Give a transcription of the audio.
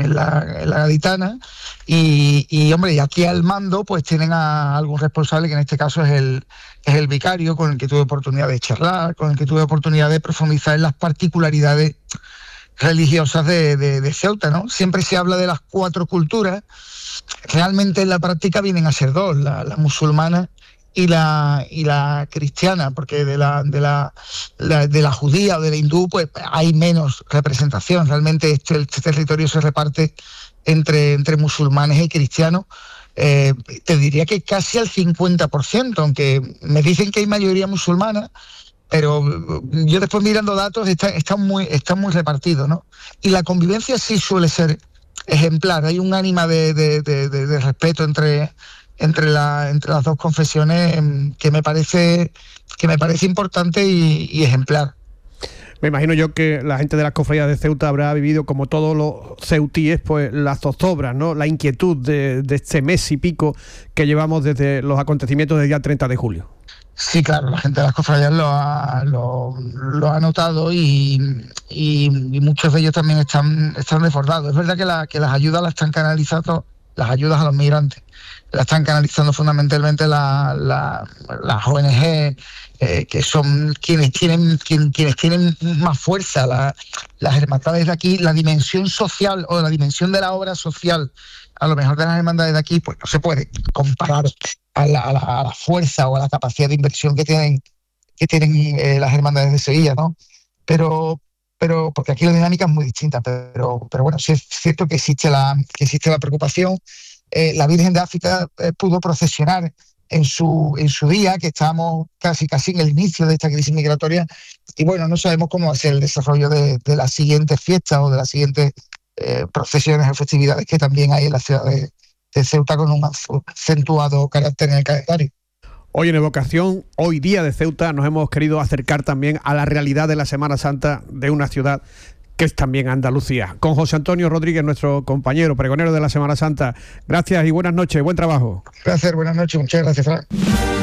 en la Gaditana, y hombre, y aquí al mando pues tienen a algún responsable, que en este caso es el vicario, con el que tuve oportunidad de charlar, con el que tuve oportunidad de profundizar en las particularidades religiosas de Ceuta, ¿no? Siempre se habla de las 4 culturas, realmente en la práctica vienen a ser 2, la musulmana y la cristiana, porque de la judía o de la hindú pues hay menos representación. Realmente este territorio se reparte entre musulmanes y cristianos. Te diría que casi al 50%, aunque me dicen que hay mayoría musulmana, pero yo después mirando datos están muy repartidos, ¿no? Y la convivencia sí suele ser ejemplar. Hay un ánima de respeto entre las 2 confesiones, que me parece importante y ejemplar. Me imagino yo que la gente de las cofradías de Ceuta habrá vivido, como todos los ceutíes, pues las zozobras, ¿no? La inquietud de este mes y pico que llevamos desde los acontecimientos del día 30 de julio. Sí, claro, la gente de las cofradías lo ha notado, y muchos de ellos también están desbordados. Es verdad que las ayudas las están canalizando, las ayudas a los migrantes, las están canalizando fundamentalmente las ONG, que son quienes tienen más fuerza, las hermandades de aquí. La dimensión social o la dimensión de la obra social, a lo mejor de las hermandades de aquí, pues no se puede comparar a la fuerza o a la capacidad de inversión que tienen las hermandades de Sevilla, ¿no? Pero porque aquí la dinámica es muy distinta, pero bueno, sí es cierto que existe la preocupación. La Virgen de África pudo procesionar en su día, que estábamos casi en el inicio de esta crisis migratoria, y bueno, no sabemos cómo va a ser el desarrollo de las siguientes fiestas o de las siguientes procesiones o festividades que también hay en la ciudad de Ceuta, con un acentuado carácter en el calendario. Hoy en Evocación, hoy día de Ceuta, nos hemos querido acercar también a la realidad de la Semana Santa de una ciudad que es también Andalucía. Con José Antonio Rodríguez, nuestro compañero pregonero de la Semana Santa. Gracias y buenas noches, buen trabajo. Gracias, buenas noches, muchas gracias, Fran.